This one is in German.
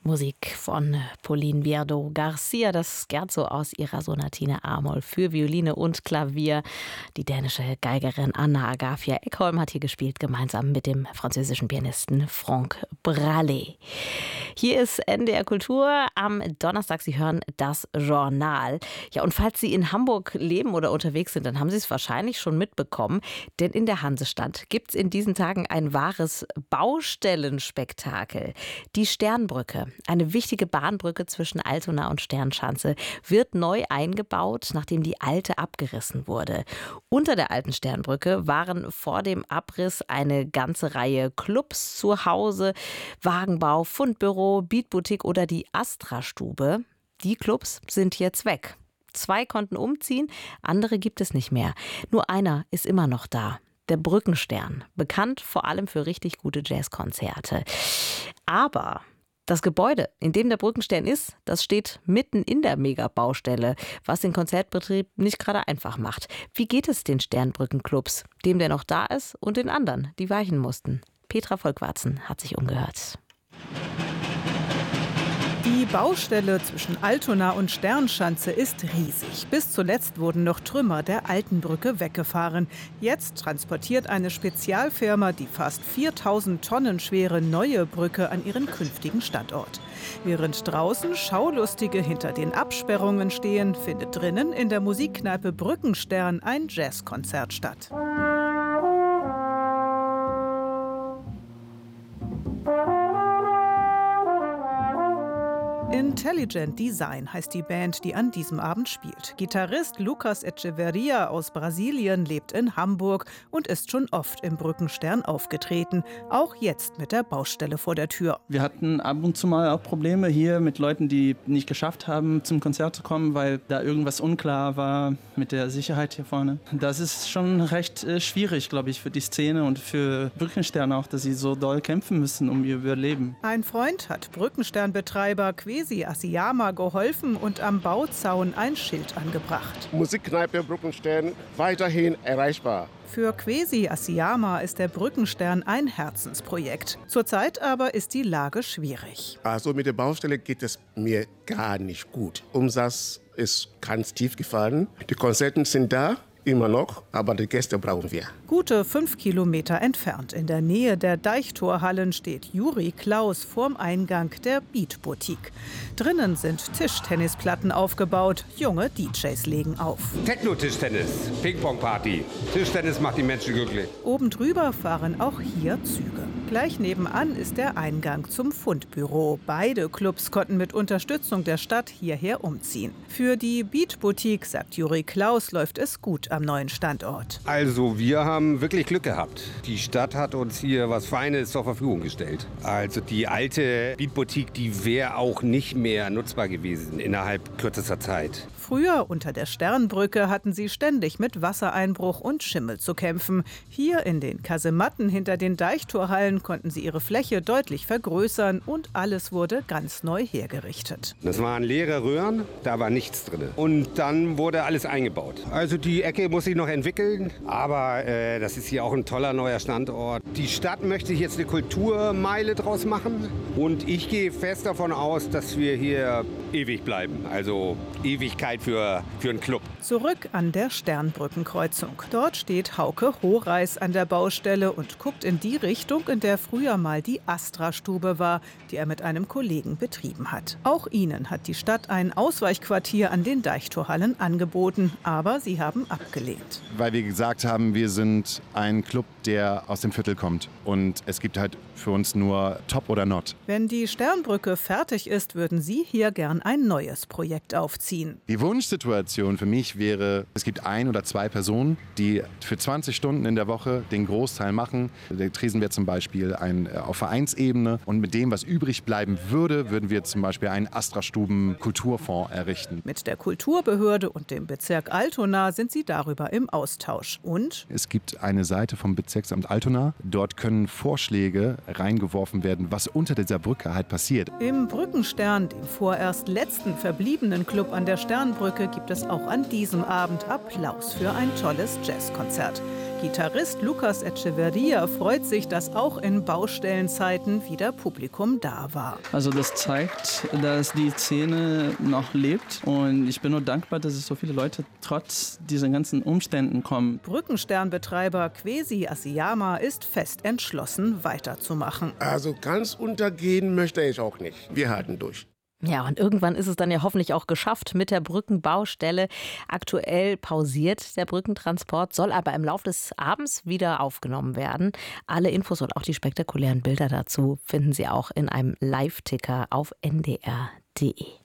Musik von Pauline Viardot-Garcia, das Scherzo aus ihrer Sonatine A-Moll für Violine und Klavier. Die dänische Geigerin Anna Agafia Ekholm hat hier gespielt, gemeinsam mit dem französischen Pianisten Franck Braley. Hier ist NDR Kultur am Donnerstag. Sie hören das Journal. Ja, und falls Sie in Hamburg leben oder unterwegs sind, dann haben Sie es wahrscheinlich schon mitbekommen, denn in der Hansestadt gibt es in diesen Tagen ein wahres Baustellenspektakel. Die Sternbrücke, eine wichtige Bahnbrücke zwischen Altona und Sternschanze, wird neu eingebaut, nachdem die alte abgerissen wurde. Unter der alten Sternbrücke waren vor dem Abriss eine ganze Reihe Clubs zu Hause, Wagenbau, Fundbüro, Beatboutique oder die Astra-Stube. Die Clubs sind jetzt weg. 2 konnten umziehen, andere gibt es nicht mehr. Nur einer ist immer noch da. Der Brückenstern, bekannt vor allem für richtig gute Jazzkonzerte. Aber das Gebäude, in dem der Brückenstern ist, das steht mitten in der Megabaustelle, was den Konzertbetrieb nicht gerade einfach macht. Wie geht es den Sternbrückenclubs, dem der noch da ist, und den anderen, die weichen mussten? Petra Volkwarzen hat sich umgehört. Die Baustelle zwischen Altona und Sternschanze ist riesig. Bis zuletzt wurden noch Trümmer der alten Brücke weggefahren. Jetzt transportiert eine Spezialfirma die fast 4000 Tonnen schwere neue Brücke an ihren künftigen Standort. Während draußen Schaulustige hinter den Absperrungen stehen, findet drinnen in der Musikkneipe Brückenstern ein Jazzkonzert statt. Intelligent Design heißt die Band, die an diesem Abend spielt. Gitarrist Lucas Echeverria aus Brasilien lebt in Hamburg und ist schon oft im Brückenstern aufgetreten. Auch jetzt mit der Baustelle vor der Tür. Wir hatten ab und zu mal auch Probleme hier mit Leuten, die nicht geschafft haben, zum Konzert zu kommen, weil da irgendwas unklar war mit der Sicherheit hier vorne. Das ist schon recht schwierig, glaube ich, für die Szene und für Brückenstern auch, dass sie so doll kämpfen müssen um ihr Überleben. Ein Freund hat Brückensternbetreiber Kwesi Asiyama geholfen und am Bauzaun ein Schild angebracht. Musikkneipe Brückenstern weiterhin erreichbar. Für Kwesi Asiyama ist der Brückenstern ein Herzensprojekt. Zurzeit aber ist die Lage schwierig. Also mit der Baustelle geht es mir gar nicht gut. Umsatz ist ganz tief gefallen. Die Konzerte sind da. Immer noch, aber die Gäste brauchen wir. Gute 5 Kilometer entfernt, in der Nähe der Deichtorhallen, steht Juri Klaus vorm Eingang der Beatboutique. Drinnen sind Tischtennisplatten aufgebaut, junge DJs legen auf. Techno-Tischtennis, Ping-Pong-Party. Tischtennis macht die Menschen glücklich. Oben drüber fahren auch hier Züge. Gleich nebenan ist der Eingang zum Fundbüro. Beide Clubs konnten mit Unterstützung der Stadt hierher umziehen. Für die Beatboutique, sagt Juri Klaus, läuft es gut am neuen Standort. Also wir haben wirklich Glück gehabt. Die Stadt hat uns hier was Feines zur Verfügung gestellt. Also die alte Beatboutique, die wäre auch nicht mehr nutzbar gewesen innerhalb kürzester Zeit. Früher unter der Sternbrücke hatten sie ständig mit Wassereinbruch und Schimmel zu kämpfen. Hier in den Kasematten hinter den Deichtorhallen konnten sie ihre Fläche deutlich vergrößern und alles wurde ganz neu hergerichtet. Das waren leere Röhren, da war nichts drin. Und dann wurde alles eingebaut. Also die Ecke muss sich noch entwickeln, aber das ist hier auch ein toller neuer Standort. Die Stadt möchte sich jetzt eine Kulturmeile draus machen und ich gehe fest davon aus, dass wir hier ewig bleiben. Also Ewigkeit für einen Club. Zurück an der Sternbrückenkreuzung. Dort steht Hauke Horeis an der Baustelle und guckt in die Richtung, in der früher mal die Astra-Stube war, die er mit einem Kollegen betrieben hat. Auch ihnen hat die Stadt ein Ausweichquartier an den Deichtorhallen angeboten, aber sie haben abgelehnt. Weil wir gesagt haben, wir sind ein Club, der aus dem Viertel kommt. Und es gibt halt für uns nur Top oder Not. Wenn die Sternbrücke fertig ist, würden Sie hier gern ein neues Projekt aufziehen. Die Wunschsituation für mich wäre, es gibt 1 oder 2 Personen, die für 20 Stunden in der Woche den Großteil machen. Der Tresen wäre zum Beispiel auf Vereinsebene. Und mit dem, was übrig bleiben würde, würden wir zum Beispiel einen Astra-Stuben-Kulturfonds errichten. Mit der Kulturbehörde und dem Bezirk Altona sind sie darüber im Austausch. Und es gibt eine Seite vom Bezirksamt Altona. Dort können Vorschläge reingeworfen werden, was unter dieser Brücke halt passiert. Im Brückenstern, dem vorerst letzten verbliebenen Club an der Sternbrücke, gibt es auch an diesem Abend Applaus für ein tolles Jazzkonzert. Gitarrist Lucas Echeverría freut sich, dass auch in Baustellenzeiten wieder Publikum da war. Also das zeigt, dass die Szene noch lebt und ich bin nur dankbar, dass es so viele Leute trotz dieser ganzen Umständen kommen. Brückensternbetreiber Kwesi Asiyama ist fest entschlossen, weiterzumachen. Also ganz untergehen möchte ich auch nicht. Wir halten durch. Ja, und irgendwann ist es dann ja hoffentlich auch geschafft mit der Brückenbaustelle. Aktuell pausiert der Brückentransport, soll aber im Laufe des Abends wieder aufgenommen werden. Alle Infos und auch die spektakulären Bilder dazu finden Sie auch in einem Live-Ticker auf ndr.de.